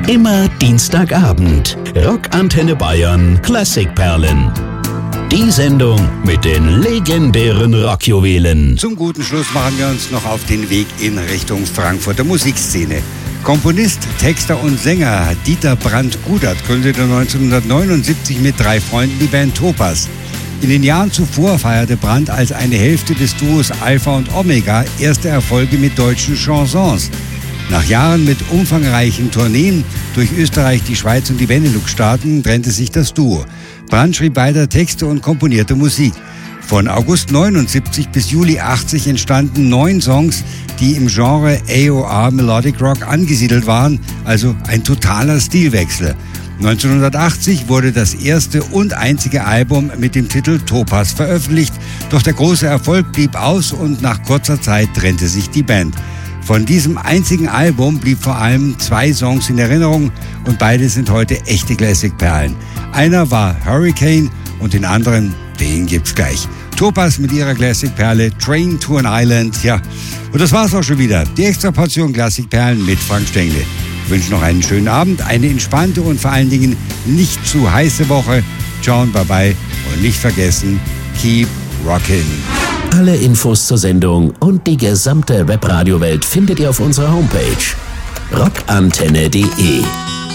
Immer Dienstagabend. Rockantenne Bayern Klassikperlen. Die Sendung mit den legendären Rockjuwelen. Zum guten Schluss machen wir uns noch auf den Weg in Richtung Frankfurter Musikszene. Komponist, Texter und Sänger Dieter Brandt-Gudert gründete 1979 mit 3 Freunden die Band Topaz. In den Jahren zuvor feierte Brandt als eine Hälfte des Duos Alpha und Omega erste Erfolge mit deutschen Chansons. Nach Jahren mit umfangreichen Tourneen durch Österreich, die Schweiz und die Benelux-Staaten trennte sich das Duo. Brandt schrieb weiter Texte und komponierte Musik. Von August 79 bis Juli 80 entstanden 9 Songs, die im Genre AOR Melodic Rock angesiedelt waren, also ein totaler Stilwechsel. 1980 wurde das erste und einzige Album mit dem Titel Topaz veröffentlicht, doch der große Erfolg blieb aus und nach kurzer Zeit trennte sich die Band. Von diesem einzigen Album blieb vor allem 2 Songs in Erinnerung und beide sind heute echte Classic-Perlen. Einer war Hurricane und den anderen, den gibt's gleich. Topaz mit ihrer Classic-Perle Train to an Island. Ja, und das war's auch schon wieder. Die extra Portion Classic-Perlen mit Frank Stengel. Ich wünsche noch einen schönen Abend, eine entspannte und vor allen Dingen nicht zu heiße Woche. Ciao und bye-bye und nicht vergessen, keep rockin'. Alle Infos zur Sendung und die gesamte Webradiowelt findet ihr auf unserer Homepage rockantenne.de.